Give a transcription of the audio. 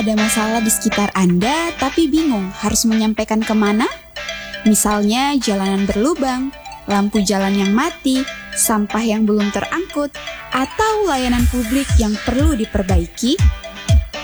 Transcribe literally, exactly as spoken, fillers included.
Ada masalah di sekitar Anda tapi bingung harus menyampaikan kemana? Misalnya jalanan berlubang, lampu jalan yang mati, sampah yang belum terangkut, atau layanan publik yang perlu diperbaiki?